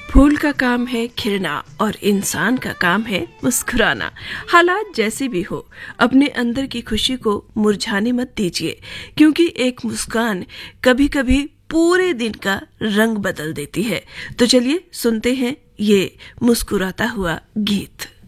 फूल का काम है खिलना और इंसान का काम है मुस्कुराना। हालात जैसे भी हो, अपने अंदर की खुशी को मुरझाने मत दीजिए, क्योंकि एक मुस्कान कभी कभी पूरे दिन का रंग बदल देती है। तो चलिए सुनते हैं ये मुस्कुराता हुआ गीत।